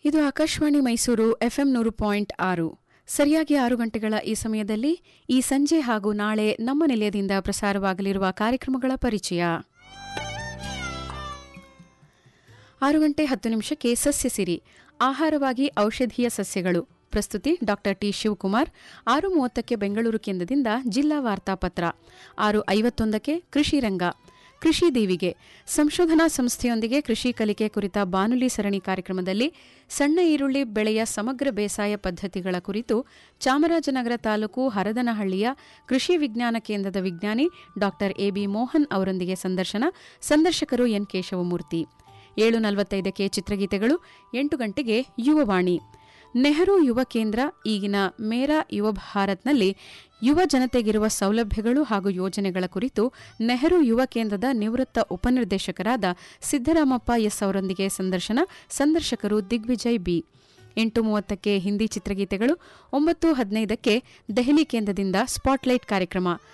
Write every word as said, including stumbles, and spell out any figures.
ಇದು ಆಕಾಶವಾಣಿ ಮೈಸೂರು ಎಫ್ಎಂ ನೂರು ಪಾಯಿಂಟ್ ಆರು. ಸರಿಯಾಗಿ ಆರು ಗಂಟೆಗಳ ಈ ಸಮಯದಲ್ಲಿ ಈ ಸಂಜೆ ಹಾಗೂ ನಾಳೆ ನಮ್ಮ ನಿಲಯದಿಂದ ಪ್ರಸಾರವಾಗಲಿರುವ ಕಾರ್ಯಕ್ರಮಗಳ ಪರಿಚಯ. ಆರು ಗಂಟೆ ಹತ್ತು ನಿಮಿಷಕ್ಕೆ ಸಸ್ಯ ಸಿರಿ, ಆಹಾರವಾಗಿ ಔಷಧೀಯ ಸಸ್ಯಗಳು. ಪ್ರಸ್ತುತಿ ಡಾ ಟಿ ಶಿವಕುಮಾರ್. ಆರು ಮೂವತ್ತಕ್ಕೆ ಬೆಂಗಳೂರು ಕೇಂದ್ರದಿಂದ ಜಿಲ್ಲಾ ವಾರ್ತಾಪತ್ರ. ಆರು ಐವತ್ತೊಂದಕ್ಕೆ ಕೃಷಿ ರಂಗ, ಕೃಷಿ ದೀವಿಗೆ, ಸಂಶೋಧನಾ ಸಂಸ್ಥೆಯೊಂದಿಗೆ ಕೃಷಿ ಕಲಿಕೆ ಕುರಿತ ಬಾನುಲಿ ಸರಣಿ ಕಾರ್ಯಕ್ರಮದಲ್ಲಿ ಸಣ್ಣ ಈರುಳ್ಳಿ ಬೆಳೆಯ ಸಮಗ್ರ ಬೇಸಾಯ ಪದ್ಧತಿಗಳ ಕುರಿತು ಚಾಮರಾಜನಗರ ತಾಲೂಕು ಹರದನಹಳ್ಳಿಯ ಕೃಷಿ ವಿಜ್ಞಾನ ಕೇಂದ್ರದ ವಿಜ್ಞಾನಿ ಡಾ ಎಬಿ ಮೋಹನ್ ಅವರೊಂದಿಗೆ ಸಂದರ್ಶನ. ಸಂದರ್ಶಕರು ಎನ್ ಕೇಶವಮೂರ್ತಿ. ಏಳು ನಲವತ್ತೈದಕ್ಕೆ ಚಿತ್ರಗೀತೆಗಳು. ಎಂಟು ಗಂಟೆಗೆ ಯುವವಾಣಿ. ನೆಹರು ಯುವ ಕೇಂದ್ರ ಈಗಿನ ಮೇರಾ ಯುವ ಭಾರತ್ನಲ್ಲಿ ಯುವ ಜನತೆಗಿರುವ ಸೌಲಭ್ಯಗಳು ಹಾಗೂ ಯೋಜನೆಗಳ ಕುರಿತು ನೆಹರು ಯುವ ಕೇಂದ್ರದ ನಿವೃತ್ತ ಉಪನಿರ್ದೇಶಕರಾದ ಸಿದ್ದರಾಮಪ್ಪ ಎಸ್ ಅವರೊಂದಿಗೆ ಸಂದರ್ಶನ. ಸಂದರ್ಶಕರು ದಿಗ್ವಿಜಯ್ ಬಿ. ಎಂಟು ಮೂವತ್ತಕ್ಕೆ ಹಿಂದಿ ಚಿತ್ರಗೀತೆಗಳು. ಒಂಬತ್ತು ಹದಿನೈದಕ್ಕೆ ದೆಹಲಿ ಕೇಂದ್ರದಿಂದ ಸ್ಪಾಟ್ಲೈಟ್ ಕಾರ್ಯಕ್ರಮ.